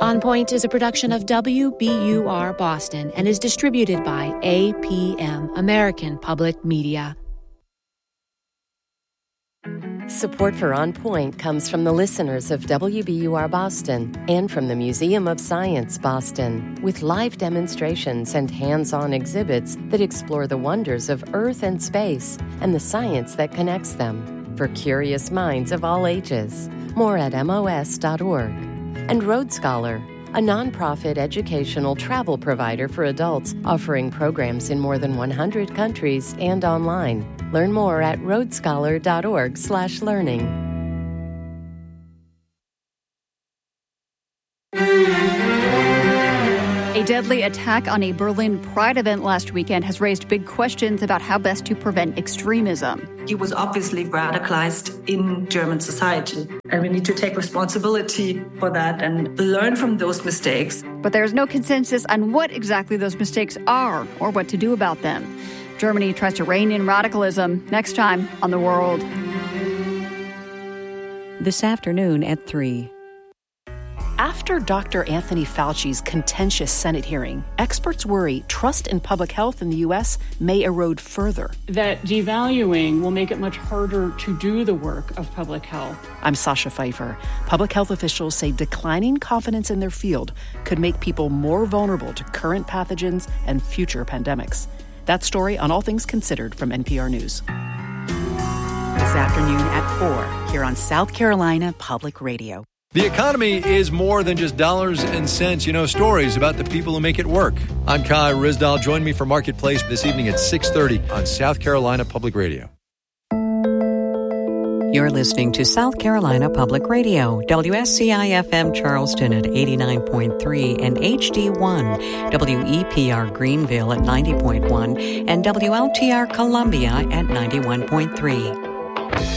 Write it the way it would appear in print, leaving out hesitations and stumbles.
On Point is a production of WBUR Boston and is distributed by APM, American Public Media. Support for On Point comes from the listeners of WBUR Boston and from the Museum of Science Boston, with live demonstrations and hands-on exhibits that explore the wonders of Earth and space and the science that connects them for curious minds of all ages. More at MOS.org. And Road Scholar, a nonprofit educational travel provider for adults offering programs in more than 100 countries and online. Learn more at roadscholar.org/learning. A deadly attack on a Berlin Pride event last weekend has raised big questions about how best to prevent extremism. He was obviously radicalized in German society, and we need to take responsibility for that and learn from those mistakes. But there's no consensus on what exactly those mistakes are or what to do about them. Germany tries to rein in radicalism. Next time on The World. This afternoon at 3. After Dr. Anthony Fauci's contentious Senate hearing, experts worry trust in public health in the U.S. may erode further. That devaluing will make it much harder to do the work of public health. I'm Sasha Pfeiffer. Public health officials say declining confidence in their field could make people more vulnerable to current pathogens and future pandemics. That story on All Things Considered from NPR News. This afternoon at 4 here on South Carolina Public Radio. The economy is more than just dollars and cents. You know, stories about the people who make it work. I'm Kai Rizdal. Join me for Marketplace this evening at 6:30 on South Carolina Public Radio. You're listening to South Carolina Public Radio, WSCI-FM Charleston at 89.3 and HD1, WEPR Greenville at 90.1 and WLTR Columbia at 91.3.